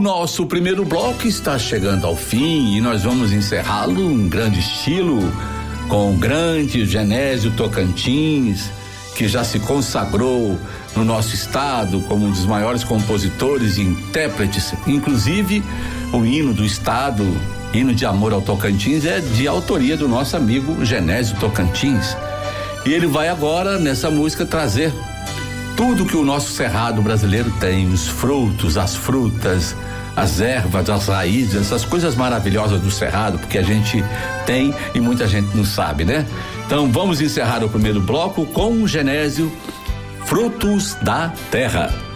nosso primeiro bloco está chegando ao fim e nós vamos encerrá-lo em grande estilo com o grande Genésio Tocantins, que já se consagrou no nosso estado como um dos maiores compositores e intérpretes. Inclusive, o hino do estado, Hino de Amor ao Tocantins, é de autoria do nosso amigo Genésio Tocantins. E ele vai agora, nessa música, trazer tudo que o nosso cerrado brasileiro tem, os frutos, as frutas, as ervas, as raízes, essas coisas maravilhosas do cerrado, porque a gente tem e muita gente não sabe, né? Então vamos encerrar o primeiro bloco com o Genésio, Frutos da Terra.